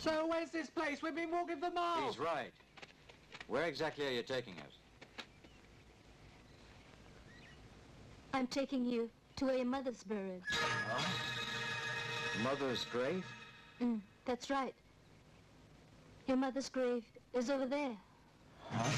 So where's this place? We've been walking for miles. He's right. Where exactly are you taking us? I'm taking you to where your mother's buried. Huh? Mother's grave? That's right. Your mother's grave is over there. Huh?